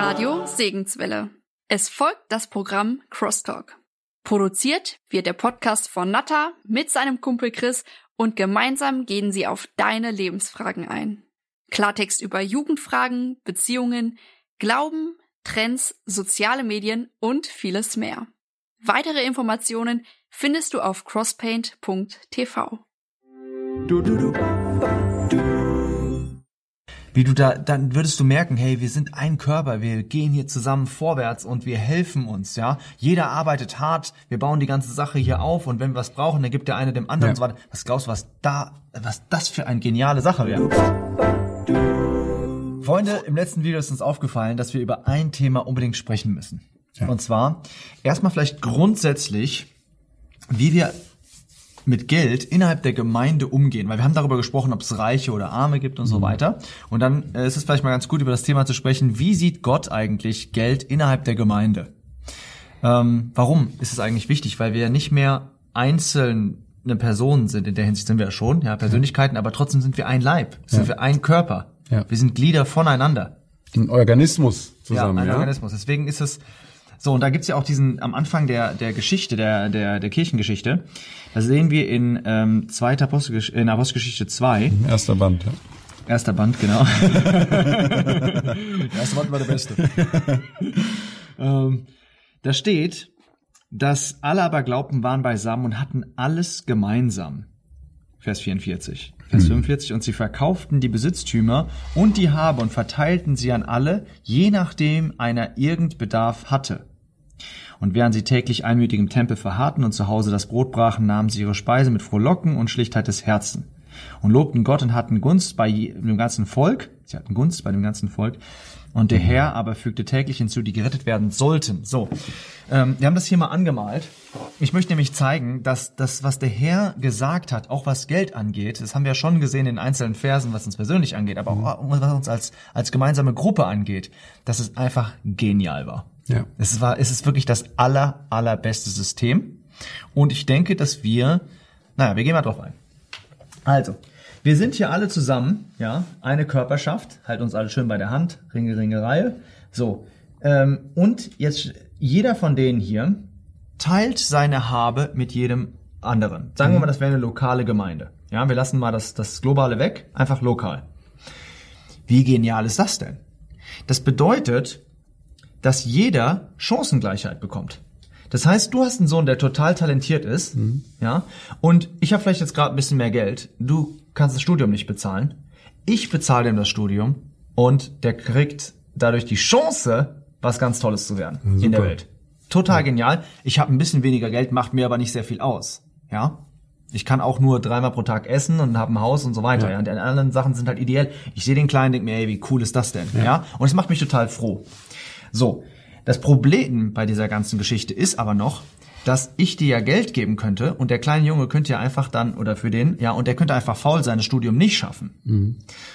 Radio Segenswelle. Es folgt das Programm Crosstalk. Produziert wird der Podcast von Natta mit seinem Kumpel Chris und gemeinsam gehen sie auf deine Lebensfragen ein. Klartext über Jugendfragen, Beziehungen, Glauben, Trends, soziale Medien und vieles mehr. Weitere Informationen findest du auf crosspaint.tv. Wie du dann würdest du merken, hey, wir sind ein Körper, wir gehen hier zusammen vorwärts und wir helfen uns, ja. Jeder arbeitet hart, wir bauen die ganze Sache hier auf und wenn wir was brauchen, dann gibt der eine dem anderen und so weiter. Was glaubst du, was das für eine geniale Sache wäre? Freunde, im letzten Video ist uns aufgefallen, dass wir über ein Thema unbedingt sprechen müssen. Ja. Und zwar erstmal vielleicht grundsätzlich, wie wir mit Geld innerhalb der Gemeinde umgehen, weil wir haben darüber gesprochen, ob es Reiche oder Arme gibt und so weiter. Und dann ist es vielleicht mal ganz gut, über das Thema zu sprechen, wie sieht Gott eigentlich Geld innerhalb der Gemeinde? Warum ist es eigentlich wichtig? Weil wir ja nicht mehr einzelne Personen sind, in der Hinsicht sind wir ja schon, ja, Persönlichkeiten, aber trotzdem sind wir ein Leib, sind wir ein Körper. Ja. Wir sind Glieder voneinander. Ein Organismus zusammen, ja. Ein Organismus. Deswegen ist es so, und da gibt's ja auch diesen, am Anfang der Geschichte, der Kirchengeschichte, da sehen wir in Apostelgeschichte 2. Erster Band, ja. Erster Band, genau. Der erste Band war der beste. Da steht, dass alle aber glaubten, waren beisammen und hatten alles gemeinsam. Vers 44. Vers 45. Und sie verkauften die Besitztümer und die Habe und verteilten sie an alle, je nachdem einer irgend Bedarf hatte. Und während sie täglich einmütig im Tempel verharrten und zu Hause das Brot brachen, nahmen sie ihre Speise mit Frohlocken und Schlichtheit des Herzens und lobten Gott und hatten Gunst bei dem ganzen Volk. Sie hatten Gunst bei dem ganzen Volk. Und der Herr aber fügte täglich hinzu, die gerettet werden sollten. So, wir haben das hier mal angemalt. Ich möchte nämlich zeigen, dass das, was der Herr gesagt hat, auch was Geld angeht, das haben wir ja schon gesehen in einzelnen Versen, was uns persönlich angeht, aber auch was uns als gemeinsame Gruppe angeht, dass es einfach genial war. Ja. Es ist wirklich das allerbeste System. Und ich denke, dass wir gehen mal drauf ein. Also, wir sind hier alle zusammen, ja, eine Körperschaft, halt uns alle schön bei der Hand, Ringe, Reihe. So, und jetzt jeder von denen hier teilt seine Habe mit jedem anderen. Sagen wir mal, das wäre eine lokale Gemeinde. Ja, wir lassen mal das Globale weg, einfach lokal. Wie genial ist das denn? Das bedeutet, dass jeder Chancengleichheit bekommt. Das heißt, du hast einen Sohn, der total talentiert ist, ja, und ich habe vielleicht jetzt gerade ein bisschen mehr Geld. Du kannst das Studium nicht bezahlen. Ich bezahle dem das Studium und der kriegt dadurch die Chance, was ganz Tolles zu werden in der Welt. Total genial. Ich habe ein bisschen weniger Geld, macht mir aber nicht sehr viel aus, ja. Ich kann auch nur 3-mal pro Tag essen und habe ein Haus und so weiter. Ja. Und die anderen Sachen sind halt ideell. Ich sehe den Kleinen, denke mir, ey, wie cool ist das denn, ja? Und es macht mich total froh. So, das Problem bei dieser ganzen Geschichte ist aber noch, dass ich dir ja Geld geben könnte und der kleine Junge könnte ja einfach dann, oder für den, ja, und der könnte einfach faul sein, das Studium nicht schaffen.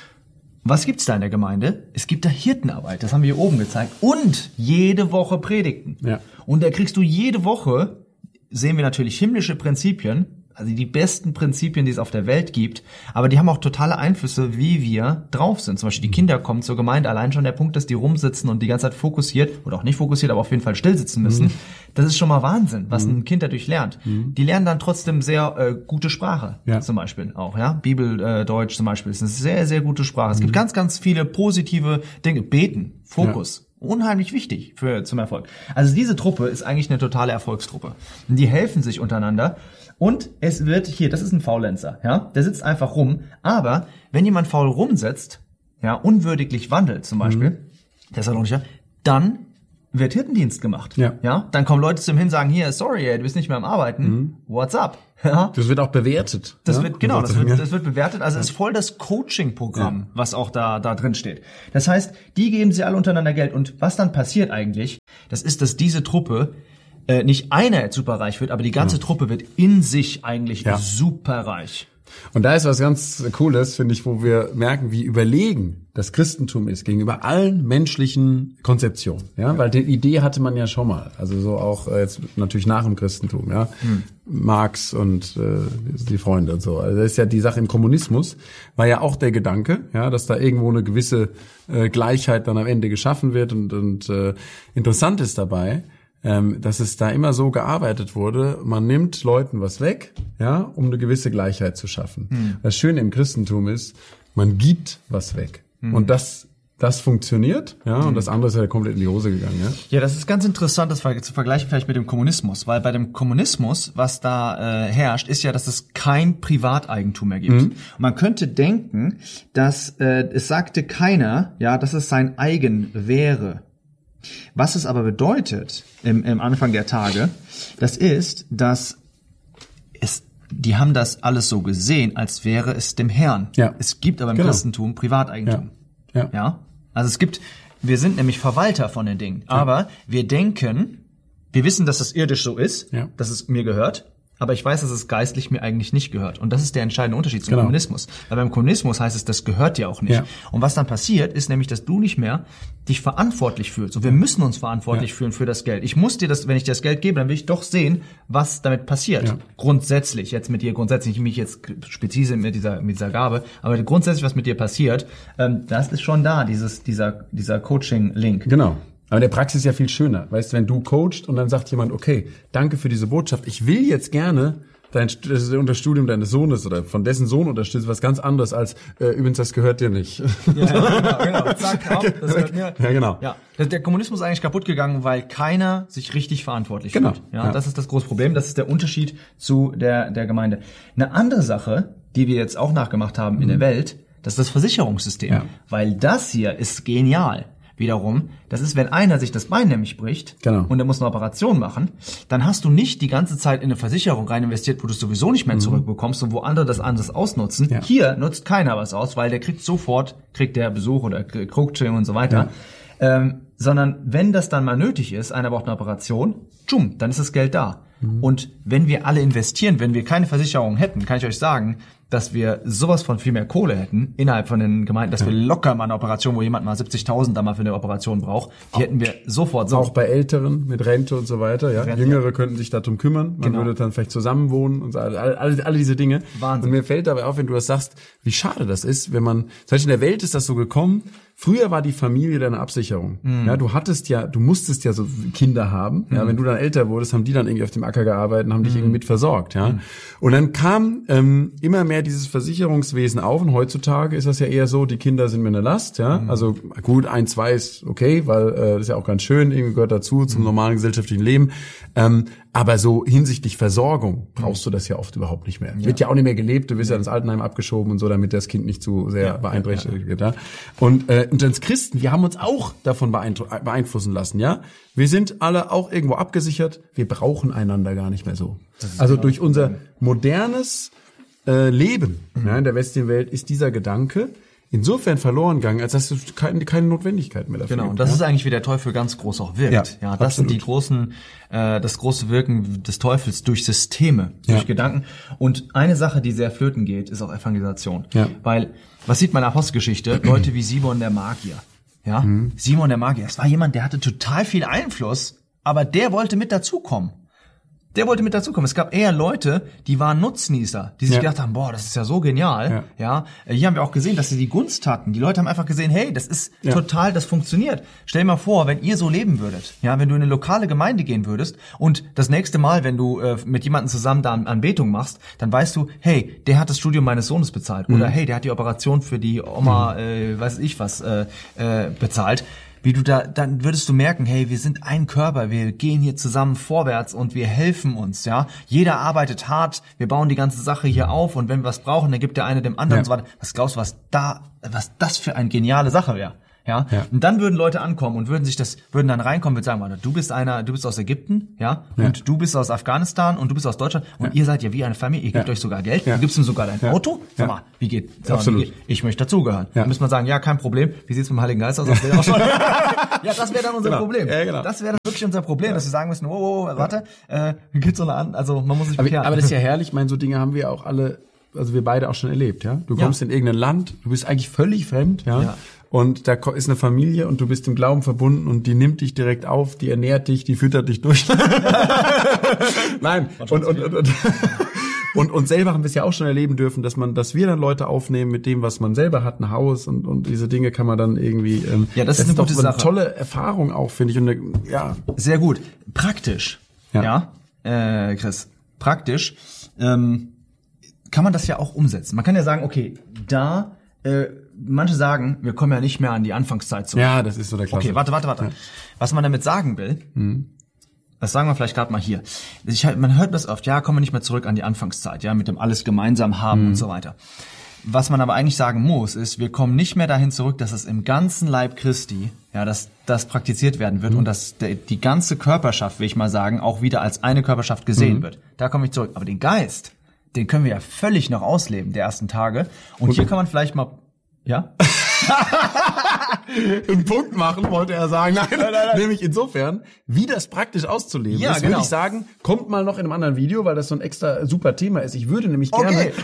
Was gibt's da in der Gemeinde? Es gibt da Hirtenarbeit, das haben wir hier oben gezeigt, und jede Woche Predigten. Ja. Und da kriegst du jede Woche, sehen wir natürlich himmlische Prinzipien, also die besten Prinzipien, die es auf der Welt gibt, aber die haben auch totale Einflüsse, wie wir drauf sind. Zum Beispiel die Kinder kommen zur Gemeinde, allein schon der Punkt, dass die rumsitzen und die ganze Zeit fokussiert, oder auch nicht fokussiert, aber auf jeden Fall still sitzen müssen, das ist schon mal Wahnsinn, was ein Kind dadurch lernt. Die lernen dann trotzdem sehr gute Sprache, zum Beispiel auch, ja. Bibel, Deutsch zum Beispiel, ist eine sehr, sehr gute Sprache. Es gibt ganz, ganz viele positive Dinge. Beten, Fokus. Ja. Unheimlich wichtig zum Erfolg. Also diese Truppe ist eigentlich eine totale Erfolgstruppe. Und die helfen sich untereinander. Und es wird hier, das ist ein Faulenzer, ja, der sitzt einfach rum. Aber wenn jemand faul rumsitzt, ja, unwürdiglich wandelt zum Beispiel, Thessalonicher, dann wird Hirtendienst gemacht. Ja, dann kommen Leute zu ihm hin und sagen, hier, sorry, ey, du bist nicht mehr am Arbeiten, what's up? Ja. Das wird auch bewertet. Das wird bewertet. Also es ist voll das Coaching-Programm, was auch da drin steht. Das heißt, die geben sie alle untereinander Geld. Und was dann passiert eigentlich, das ist, dass diese Truppe nicht einer superreich wird, aber die ganze Truppe wird in sich eigentlich superreich. Und da ist was ganz Cooles, finde ich, wo wir merken, wie überlegen das Christentum ist gegenüber allen menschlichen Konzeptionen. Ja, weil die Idee hatte man ja schon mal. Also so auch jetzt natürlich nach dem Christentum. Ja, Marx und die Freunde und so. Also das ist ja die Sache im Kommunismus, war ja auch der Gedanke, ja, dass da irgendwo eine gewisse Gleichheit dann am Ende geschaffen wird. Und interessant ist dabei, dass es da immer so gearbeitet wurde, man nimmt Leuten was weg, ja, um eine gewisse Gleichheit zu schaffen. Das Schöne im Christentum ist, man gibt was weg. Und das funktioniert, ja, und das andere ist ja komplett in die Hose gegangen, ja. Ja, das ist ganz interessant, das zu vergleichen vielleicht mit dem Kommunismus, weil bei dem Kommunismus, was da herrscht, ist ja, dass es kein Privateigentum mehr gibt. Und man könnte denken, dass es sagte keiner, ja, dass es sein eigen wäre. Was es aber bedeutet im Anfang der Tage, das ist, dass die haben das alles so gesehen, als wäre es dem Herrn. Ja. Es gibt aber im Christentum Privateigentum. Ja. Also wir sind nämlich Verwalter von den Dingen. Aber wir wissen, dass das irdisch so ist, dass es mir gehört. Aber ich weiß, dass es geistlich mir eigentlich nicht gehört. Und das ist der entscheidende Unterschied zum Kommunismus. Weil beim Kommunismus heißt es, das gehört dir auch nicht. Ja. Und was dann passiert, ist nämlich, dass du nicht mehr dich verantwortlich fühlst. Und wir müssen uns verantwortlich fühlen für das Geld. Ich muss dir wenn ich dir das Geld gebe, dann will ich doch sehen, was damit passiert. Ja. Grundsätzlich, jetzt mit dir, grundsätzlich, mich jetzt speziell mit dieser Gabe, aber grundsätzlich, was mit dir passiert, das ist schon da, dieser Coaching-Link. Genau. Aber in der Praxis ist ja viel schöner. Weißt du, wenn du coachst und dann sagt jemand, okay, danke für diese Botschaft, ich will jetzt gerne das Studium deines Sohnes oder von dessen Sohn unterstützen, was ganz anderes als, übrigens, das gehört dir nicht. Ja, genau. Zack, ab, das gehört mir. Ja, genau. Ja. Der Kommunismus ist eigentlich kaputt gegangen, weil keiner sich richtig verantwortlich fühlt. Ja, das ist das große Problem. Das ist der Unterschied zu der Gemeinde. Eine andere Sache, die wir jetzt auch nachgemacht haben in der Welt, das ist das Versicherungssystem. Ja. Weil das hier ist genial. Wiederum, das ist, wenn einer sich das Bein nämlich bricht und er muss eine Operation machen, dann hast du nicht die ganze Zeit in eine Versicherung rein investiert, wo du es sowieso nicht mehr zurückbekommst und wo andere das anders ausnutzen. Ja. Hier nutzt keiner was aus, weil der kriegt der Besuch oder Coaching und so weiter. Ja. Sondern wenn das dann mal nötig ist, einer braucht eine Operation, dann ist das Geld da. Und wenn wir alle investieren, wenn wir keine Versicherung hätten, kann ich euch sagen, dass wir sowas von viel mehr Kohle hätten innerhalb von den Gemeinden, dass wir locker mal eine Operation, wo jemand mal 70.000 da mal für eine Operation braucht, die hätten wir sofort so. Auch bei Älteren mit Rente und so weiter, ja. Jüngere könnten sich darum kümmern, man würde dann vielleicht zusammen wohnen und so, alle diese Dinge. Wahnsinn. Und mir fällt dabei auf, wenn du das sagst, wie schade das ist, wenn man, zum Beispiel in der Welt ist das so gekommen, früher war die Familie deine Absicherung. Ja, du musstest ja so Kinder haben. Ja, wenn du dann älter wurdest, haben die dann irgendwie auf dem Acker gearbeitet und haben dich irgendwie mit versorgt, ja. Und dann kam immer mehr dieses Versicherungswesen auf und heutzutage ist das ja eher so, die Kinder sind mir eine Last, ja. Also gut, 1, 2 ist okay, weil das ist ja auch ganz schön, irgendwie gehört dazu zum normalen gesellschaftlichen Leben. Aber so hinsichtlich Versorgung brauchst du das ja oft überhaupt nicht mehr. Wird ja auch nicht mehr gelebt, du wirst ja ins Altenheim abgeschoben und so, damit das Kind nicht zu sehr beeinträchtigt wird. Ja. Und als Christen, wir haben uns auch davon beeinflussen lassen, ja. Wir sind alle auch irgendwo abgesichert, wir brauchen einander gar nicht mehr so. Also durch unser modernes Leben in der westlichen Welt ist dieser Gedanke insofern verloren gegangen, als dass es keine Notwendigkeit mehr dafür gibt. Genau, und das ist eigentlich, wie der Teufel ganz groß auch wirkt. Ja, das sind das große Wirken des Teufels durch Systeme, durch Gedanken. Und eine Sache, die sehr flöten geht, ist auch Evangelisation. Ja. Weil, was sieht man in der Apostelgeschichte? Leute wie Simon der Magier. Ja, Simon der Magier, das war jemand, der hatte total viel Einfluss, aber der wollte mit dazukommen. Es gab eher Leute, die waren Nutznießer, die sich gedacht haben, boah, das ist ja so genial. Ja. Hier haben wir auch gesehen, dass sie die Gunst hatten. Die Leute haben einfach gesehen, hey, das ist total, das funktioniert. Stell dir mal vor, wenn ihr so leben würdet, ja, wenn du in eine lokale Gemeinde gehen würdest und das nächste Mal, wenn du mit jemandem zusammen da Anbetung machst, dann weißt du, hey, der hat das Studium meines Sohnes bezahlt oder hey, der hat die Operation für die Oma, weiß ich was, bezahlt. Dann würdest du merken, hey, wir sind ein Körper, wir gehen hier zusammen vorwärts und wir helfen uns, ja. Jeder arbeitet hart, wir bauen die ganze Sache hier auf und wenn wir was brauchen, dann gibt der eine dem anderen und so weiter. Was glaubst du, was das für eine geniale Sache wäre? Ja? Und dann würden Leute ankommen und würden dann reinkommen und sagen, du bist aus Ägypten, und du bist aus Afghanistan und du bist aus Deutschland und ihr seid ja wie eine Familie, ihr gebt euch sogar Geld, du gibst ihm sogar dein Auto. Sag mal, wie geht? Ich möchte dazugehören. Dann müsste man sagen, ja, kein Problem. Wie sieht's mit dem Heiligen Geist aus? Das wäre auch schon. Ja, das wäre dann unser Problem. Ja, genau. Das wäre dann wirklich unser Problem, dass wir sagen müssen, warte, gibt's so eine also man muss sich bekehren. Aber das ist ja herrlich, ich meine, so Dinge haben wir auch alle also wir beide auch schon erlebt, ja. Du kommst in irgendein Land, du bist eigentlich völlig fremd, ja. Und da ist eine Familie und du bist im Glauben verbunden und die nimmt dich direkt auf, die ernährt dich, die füttert dich durch. Nein. Und selber haben wir es ja auch schon erleben dürfen, dass wir dann Leute aufnehmen mit dem, was man selber hat, ein Haus und diese Dinge kann man dann irgendwie. Das ist eine gute Sache. Eine tolle Erfahrung auch, finde ich. Und sehr gut. Praktisch. Ja. Chris, praktisch kann man das ja auch umsetzen. Man kann ja sagen, okay, manche sagen, wir kommen ja nicht mehr an die Anfangszeit zurück. Ja, das ist so der Klassiker. Okay, warte. Ja. Was man damit sagen will, das sagen wir vielleicht gerade mal hier. Man hört das oft, kommen wir nicht mehr zurück an die Anfangszeit, mit dem alles gemeinsam haben und so weiter. Was man aber eigentlich sagen muss, ist, wir kommen nicht mehr dahin zurück, dass es im ganzen Leib Christi, dass das praktiziert werden wird und dass die ganze Körperschaft, will ich mal sagen, auch wieder als eine Körperschaft gesehen wird. Da komme ich zurück. Aber den Geist, den können wir ja völlig noch ausleben, der ersten Tage. Und hier kann man vielleicht mal, einen Punkt machen, wollte er sagen. Nein. Nämlich insofern, wie das praktisch auszuleben ist, würde ich sagen, kommt mal noch in einem anderen Video, weil das so ein extra super Thema ist. Ich würde nämlich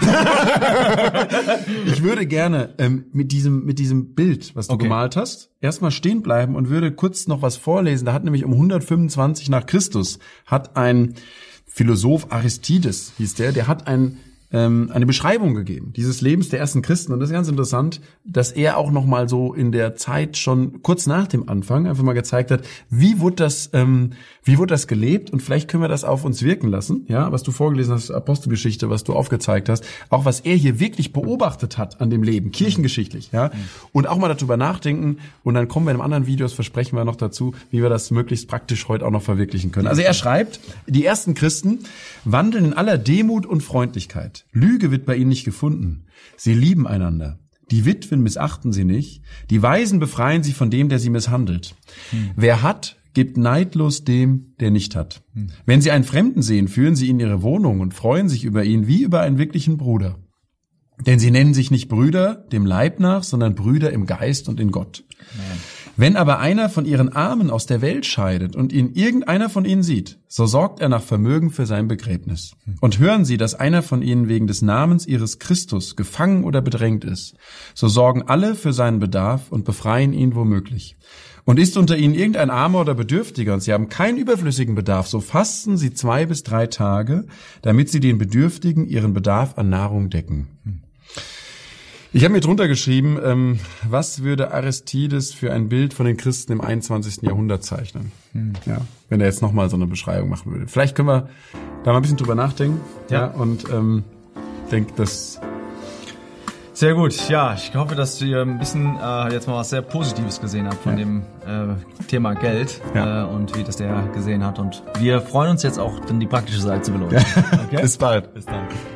gerne, mit diesem Bild, was du gemalt hast, erstmal stehen bleiben und würde kurz noch was vorlesen. Da hat nämlich um 125 nach Christus, hat ein Philosoph, Aristides hieß der hat eine Beschreibung gegeben, dieses Lebens der ersten Christen. Und das ist ganz interessant, dass er auch noch mal so in der Zeit schon kurz nach dem Anfang einfach mal gezeigt hat, wie wurde das gelebt? Und vielleicht können wir das auf uns wirken lassen, was du vorgelesen hast, Apostelgeschichte, was du aufgezeigt hast, auch was er hier wirklich beobachtet hat an dem Leben, kirchengeschichtlich, und auch mal darüber nachdenken. Und dann kommen wir in einem anderen Video, das versprechen wir noch dazu, wie wir das möglichst praktisch heute auch noch verwirklichen können. Also er schreibt, die ersten Christen wandeln in aller Demut und Freundlichkeit. Lüge wird bei ihnen nicht gefunden. Sie lieben einander. Die Witwen missachten sie nicht. Die Waisen befreien sie von dem, der sie misshandelt. Wer hat, gibt neidlos dem, der nicht hat. Wenn sie einen Fremden sehen, führen sie ihn in ihre Wohnung und freuen sich über ihn wie über einen wirklichen Bruder. Denn sie nennen sich nicht Brüder dem Leib nach, sondern Brüder im Geist und in Gott. Amen. Wenn aber einer von ihren Armen aus der Welt scheidet und ihn irgendeiner von ihnen sieht, so sorgt er nach Vermögen für sein Begräbnis. Und hören sie, dass einer von ihnen wegen des Namens ihres Christus gefangen oder bedrängt ist, so sorgen alle für seinen Bedarf und befreien ihn womöglich. Und ist unter ihnen irgendein Armer oder Bedürftiger und sie haben keinen überflüssigen Bedarf, so fasten sie 2 bis 3 Tage, damit sie den Bedürftigen ihren Bedarf an Nahrung decken. Ich habe mir drunter geschrieben, was würde Aristides für ein Bild von den Christen im 21. Jahrhundert zeichnen? Wenn er jetzt nochmal so eine Beschreibung machen würde. Vielleicht können wir da mal ein bisschen drüber nachdenken. Und denke, dass... Sehr gut. Ja, ich hoffe, dass ihr ein bisschen jetzt mal was sehr Positives gesehen habt von dem Thema Geld und wie das der gesehen hat. Und wir freuen uns jetzt auch, dann die praktische Seite zu belohnen. Okay? Bis bald. Bis dann.